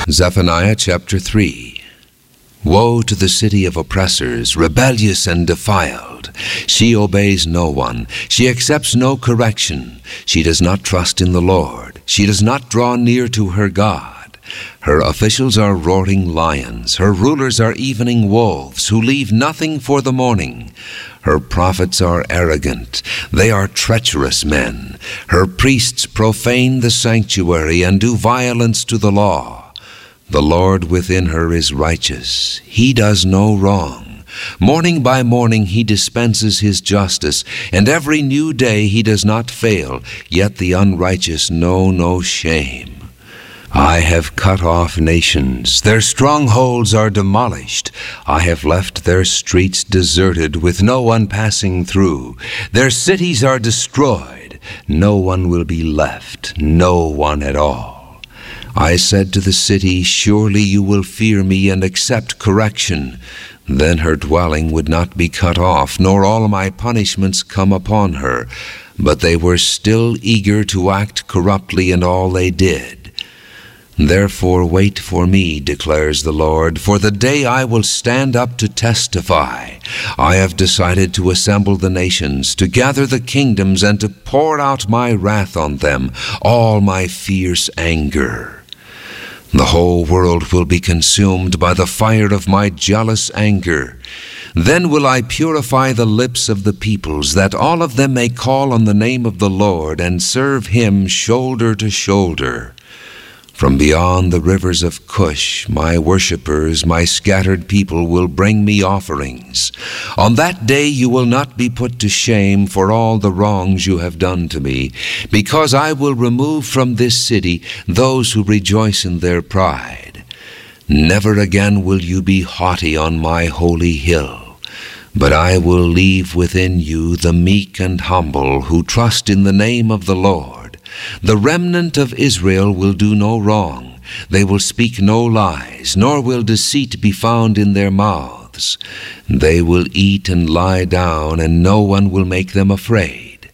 Zephaniah chapter 3. Woe to the city of oppressors, rebellious and defiled. She obeys no one. She accepts no correction. She does not trust in the Lord. She does not draw near to her God. Her officials are roaring lions. Her rulers are evening wolves, who leave nothing for the morning. Her prophets are arrogant. They are treacherous men. Her priests profane the sanctuary and do violence to the law. The Lord within her is righteous. He does no wrong. Morning by morning he dispenses his justice, and every new day he does not fail, yet the unrighteous know no shame. I have cut off nations. Their strongholds are demolished. I have left their streets deserted, with no one passing through. Their cities are destroyed. No one will be left, no one at all. I said to the city, surely you will fear me and accept correction. Then her dwelling would not be cut off, nor all my punishments come upon her. But they were still eager to act corruptly in all they did. Therefore wait for me, declares the Lord, for the day I will stand up to testify. I have decided to assemble the nations, to gather the kingdoms, and to pour out my wrath on them, all my fierce anger. The whole world will be consumed by the fire of my jealous anger. Then will I purify the lips of the peoples, that all of them may call on the name of the Lord and serve him shoulder to shoulder. From beyond the rivers of Cush, my worshippers, my scattered people, will bring me offerings. On that day you will not be put to shame for all the wrongs you have done to me, because I will remove from this city those who rejoice in their pride. Never again will you be haughty on my holy hill, but I will leave within you the meek and humble who trust in the name of the Lord. The remnant of Israel will do no wrong. They will speak no lies, nor will deceit be found in their mouths. They will eat and lie down, and no one will make them afraid.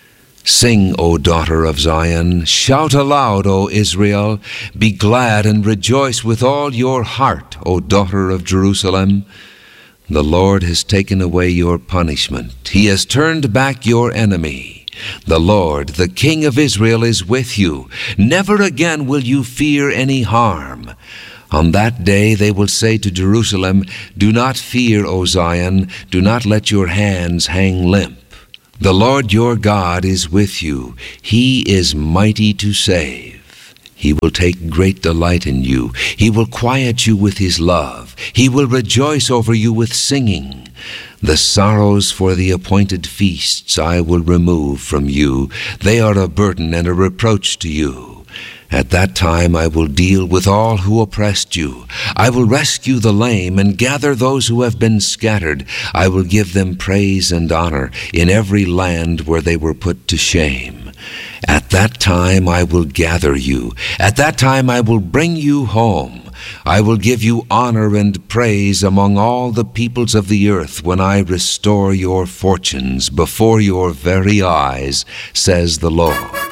Sing, O daughter of Zion. Shout aloud, O Israel. Be glad and rejoice with all your heart, O daughter of Jerusalem. The Lord has taken away your punishment. He has turned back your enemy. The Lord, the King of Israel, is with you. Never again will you fear any harm. On that day they will say to Jerusalem, do not fear, O Zion. Do not let your hands hang limp. The Lord your God is with you. He is mighty to save. He will take great delight in you. He will quiet you with his love. He will rejoice over you with singing. The sorrows for the appointed feasts I will remove from you. They are a burden and a reproach to you. At that time I will deal with all who oppressed you. I will rescue the lame and gather those who have been scattered. I will give them praise and honor in every land where they were put to shame. At that time I will gather you. At that time I will bring you home. I will give you honor and praise among all the peoples of the earth when I restore your fortunes before your very eyes, says the Lord.